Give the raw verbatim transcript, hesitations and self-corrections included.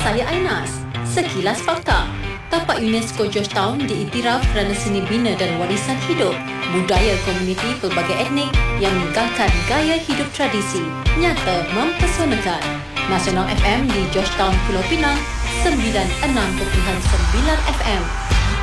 Saya Ainas. Sekilas Fakta. Tapak UNESCO Georgetown diiktiraf kerana seni bina dan warisan hidup, budaya komuniti pelbagai etnik yang meninggalkan gaya hidup tradisi, nyata mempesonakan. Nasional F M di Georgetown Pulau Pinang, sembilan puluh enam perpuluhan sembilan F M.